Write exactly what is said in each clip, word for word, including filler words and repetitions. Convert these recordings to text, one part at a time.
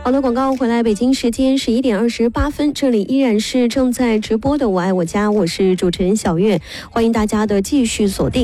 好的，广告回来，北京时间十一点二十八分，这里依然是正在直播的《我爱我家》，我是主持人小月，欢迎大家的继续锁定。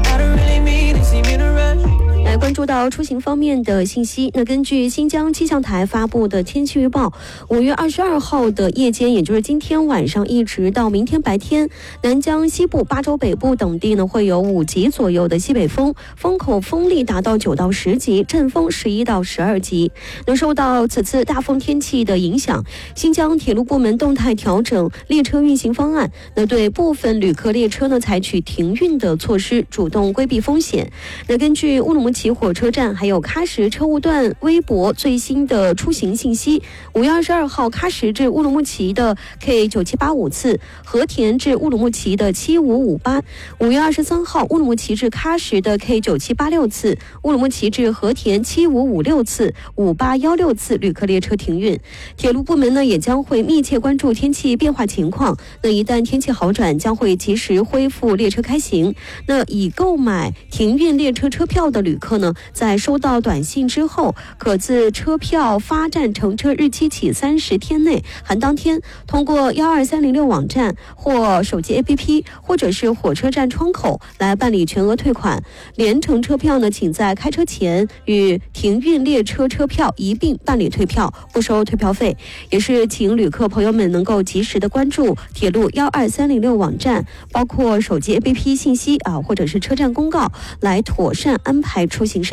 来关注到出行方面的信息，那根据新疆气象台发布的天气预报，五月二十二号的夜间，也就是今天晚上一直到明天白天，南疆西部、巴州北部等地呢会有五级左右的西北风，风口风力达到九到十级，阵风十一到十二级。那受到此次大风天气的影响，新疆铁路部门动态调整列车运行方案，那对部分旅客列车呢采取停运的措施，主动规避风险。那根据乌鲁木齐火车站还有喀什车务段微博最新的出行信息，五月二十二号喀什至乌鲁木齐的 K 九七八五次，和田至乌鲁木齐的七五五八，五月二十三号乌鲁木齐至喀什的 K 九七八六次，乌鲁木齐至和田七五五六次，五八一六次旅客列车停运。铁路部门呢也将会密切关注天气变化情况，那一旦天气好转，将会及时恢复列车开行。那已购买停运列车车票的旅客呢，在收到短信之后，可自车票发站乘车日期起三十天内含当天，通过幺二三零六网站或手机 A P P 或者是火车站窗口来办理全额退款。联程车票呢，请在开车前与停运列车车票一并办理退票，不收退票费。也是请旅客朋友们能够及时的关注铁路幺二三零六网站，包括手机 A P P 信息啊，或者是车站公告，来妥善安排出行时间。